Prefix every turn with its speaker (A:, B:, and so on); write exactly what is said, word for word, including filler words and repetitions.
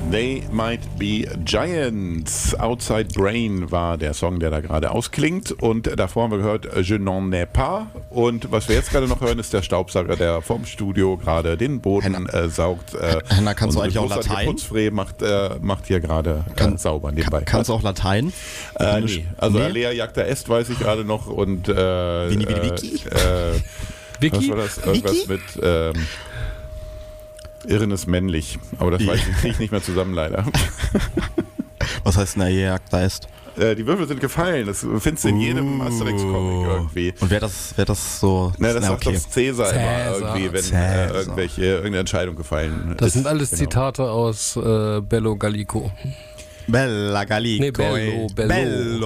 A: They Might Be Giants. Outside Brain war der Song, der da gerade ausklingt. Und davor haben wir gehört Je n'en ai pas. Und was wir jetzt gerade noch hören, ist der Staubsauger, der vom Studio gerade den Boden äh, saugt. Äh,
B: Henna, kannst du eigentlich auch Latein?
A: Putzfree macht, äh, macht hier gerade äh, sauber nebenbei.
B: Kann, kannst du auch Latein?
A: Äh, nee. Also nee? Alea jagta est weiß ich gerade noch. Und äh,
B: Vini Vidi Vici?
A: Äh,
C: Vicky?
A: Was war das? Irgendwas
B: Vicky?
A: mit ähm, Irren ist männlich. Aber das weiß ich, kriege ich nicht mehr zusammen, leider.
B: Was heißt eine Jagd ist?
A: Äh, die Würfel sind gefallen. Das findest du in jedem Asterix-Comic irgendwie.
B: Und wer das, wer das so...
A: Na, das
B: na,
A: sagt
B: okay.
A: das Cäsar, immer
C: Cäsar.
A: irgendwie, wenn
B: Cäsar.
A: äh, irgendwelche, irgendeine Entscheidung gefallen
C: Das
A: ist.
C: sind alles
A: Genau.
C: Zitate aus äh, Bello Gallico.
B: Bella Gallico.
C: Nee, Bello, Bello.
B: Bello.